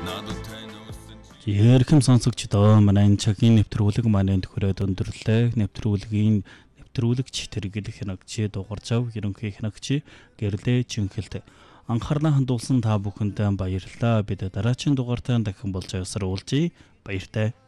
Ярхэм сонсогчдоо манай цагийн нэвтрүүлэг маань төхөрөөд өндөрлөө. Нэвтрүүлэгч тэргэл хянагч дугарч ав ерөнхий хянагч гэрлээ Чинхэлд анхаарлаа хандуулсан та бүхэнд баярлалаа. Бид дараагийн дугаартаа дахин болж уулзъя. Баяртай.